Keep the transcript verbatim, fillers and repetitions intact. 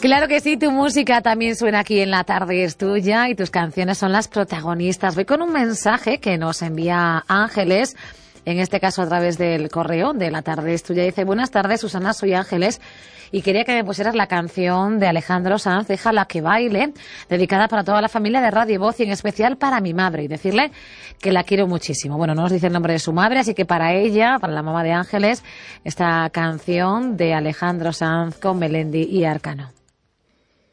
Claro que sí, tu música también suena aquí en La Tarde es Tuya y tus canciones son las protagonistas. Voy con un mensaje que nos envía Ángeles, en este caso a través del correo de La Tarde es Tuya. Dice: buenas tardes, Susana, soy Ángeles y quería que me pusieras la canción de Alejandro Sanz, Déjala que baile, dedicada para toda la familia de Radio Voz y en especial para mi madre, y decirle que la quiero muchísimo. Bueno, no nos dice el nombre de su madre, así que para ella, para la mamá de Ángeles, esta canción de Alejandro Sanz con Melendi y Arcano.